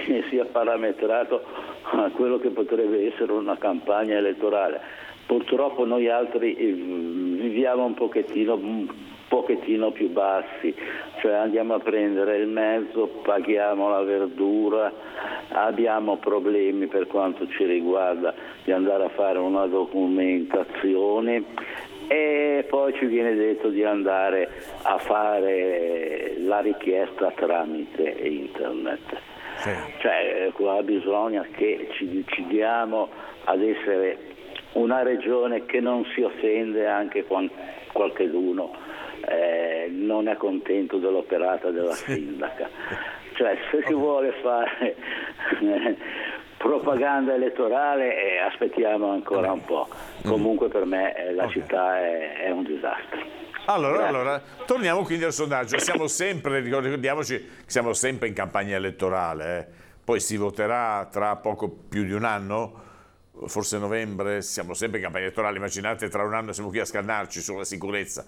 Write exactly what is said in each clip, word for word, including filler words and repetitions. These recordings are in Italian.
fine sia parametrato a quello che potrebbe essere una campagna elettorale. Purtroppo noi altri viviamo un pochettino, un pochettino più bassi, cioè andiamo a prendere il mezzo, paghiamo la verdura, abbiamo problemi per quanto ci riguarda di andare a fare una documentazione e poi ci viene detto di andare a fare la richiesta tramite internet. Sì. Cioè qua bisogna che ci decidiamo ad essere una regione che non si offende anche quando qualcheduno eh, non è contento dell'operata della sindaca. Cioè se si vuole fare eh, propaganda elettorale eh, aspettiamo ancora un po'. Comunque per me eh, la okay. città è, è un disastro. Allora, allora, torniamo quindi al sondaggio. Siamo sempre, ricordiamoci, siamo sempre in campagna elettorale. Eh. Poi si voterà tra poco più di un anno, forse novembre, siamo sempre in campagna elettorale. Immaginate tra un anno siamo qui a scannarci sulla sicurezza.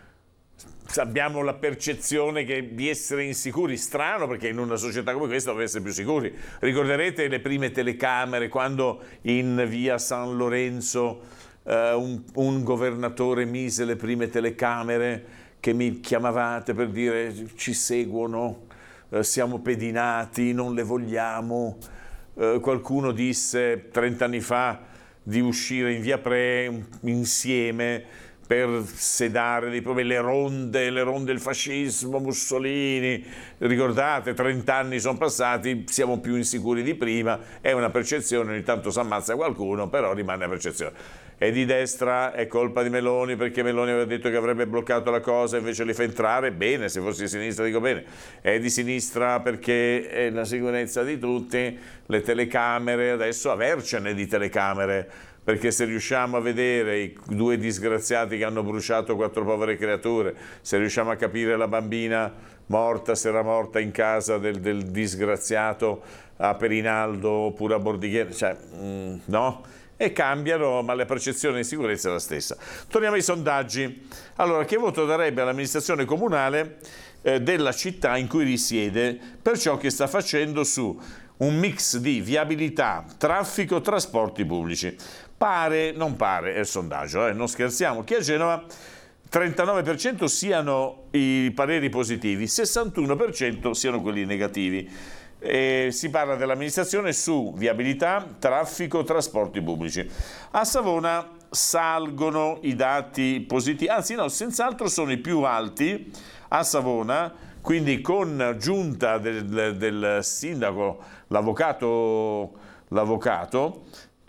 Abbiamo la percezione che di essere insicuri, strano perché in una società come questa dovrebbe essere più sicuri. Ricorderete le prime telecamere quando in via San Lorenzo uh, un, un governatore mise le prime telecamere che mi chiamavate per dire ci seguono, uh, siamo pedinati, non le vogliamo. Uh, qualcuno disse trent'anni fa di uscire in via Pre insieme per sedare dei problemi, le ronde, le ronde del fascismo, Mussolini, ricordate, trent'anni sono passati, siamo più insicuri di prima, è una percezione, ogni tanto si ammazza qualcuno, però rimane una percezione. È di destra, è colpa di Meloni perché Meloni aveva detto che avrebbe bloccato la cosa, invece li fa entrare, bene, se fossi di sinistra dico bene, è di sinistra perché è la sicurezza di tutti, le telecamere, adesso avercene di telecamere, perché se riusciamo a vedere i due disgraziati che hanno bruciato quattro povere creature, se riusciamo a capire la bambina morta, se era morta in casa del, del disgraziato a Perinaldo oppure a Bordighera, cioè, mm, no? E cambiano, ma la percezione di sicurezza è la stessa. Torniamo ai sondaggi. Allora, che voto darebbe all'amministrazione comunale eh, della città in cui risiede per ciò che sta facendo su un mix di viabilità, traffico, trasporti pubblici? Pare, non pare, è il sondaggio, eh, non scherziamo, che a Genova trentanove per cento siano i pareri positivi, sessantuno per cento siano quelli negativi. E si parla dell'amministrazione su viabilità, traffico, trasporti pubblici. A Savona salgono i dati positivi, anzi no, senz'altro sono i più alti a Savona, quindi con giunta del, del sindaco, l'avvocato, l'avvocato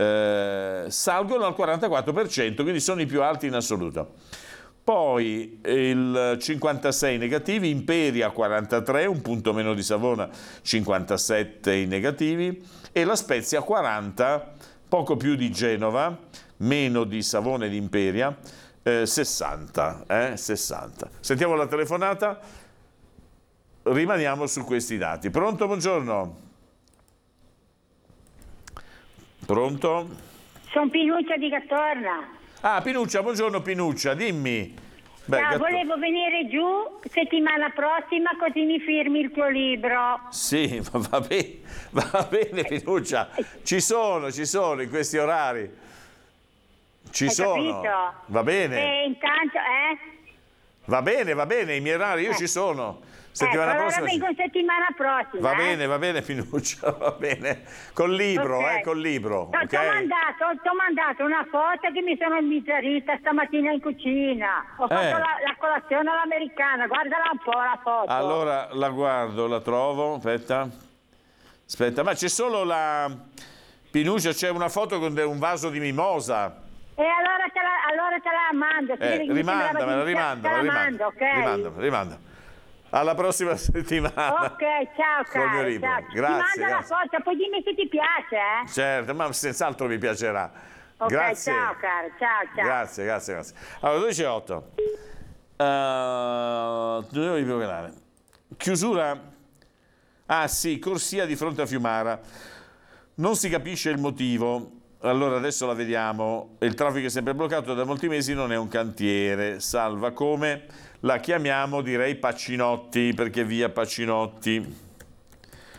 eh, salgono al quarantaquattro per cento, quindi sono i più alti in assoluto. Poi il cinquantasei negativi, Imperia quarantatré, un punto meno di Savona, cinquantasette i negativi, e La Spezia quaranta, poco più di Genova, meno di Savona e di Imperia, eh, sessanta, eh, sessanta. Sentiamo la telefonata, rimaniamo su questi dati. Pronto, buongiorno? Pronto? Sono Pinuccia di Gattorna. Ah, Pinuccia, buongiorno Pinuccia, dimmi. Beh, Ciao, gatto... volevo venire giù settimana prossima così mi firmi il tuo libro. Sì, va bene, va bene Pinuccia, ci sono, ci sono in questi orari. Ci Hai sono. capito? Va bene. E intanto, eh? Va bene, va bene, i miei orari, io eh. ci sono. Settimana ecco, prossima. Allora vengo settimana prossima. Va eh? bene, va bene Pinuccia, va bene. Col libro, okay. eh, col libro. No, okay? ti ho mandato, mandato una foto che mi sono immiserita stamattina in cucina. Ho fatto eh. la, la colazione all'americana, guardala un po' la foto. Allora la guardo, la trovo, aspetta. Aspetta, ma c'è solo la... Pinuccia, c'è una foto con un vaso di mimosa. E allora te la, allora te la mando. Eh, rimandamela, rimandamela, rimandamela, okay? rimandamela, rimandamela. Alla prossima settimana. Ok, ciao caro. Grazie. Ti mando la foto, poi dimmi se ti piace, eh? Certo, ma senz'altro mi piacerà. Ok, grazie. ciao caro, ciao, ciao. Grazie, grazie, grazie. Allora, dodici e otto. Uh, chiusura. Ah sì, corsia di fronte a Fiumara. Non si capisce il motivo. Allora adesso la vediamo. Il traffico è sempre bloccato da molti mesi, non è un cantiere. Salva come? La chiamiamo, direi Pacinotti, perché via Pacinotti.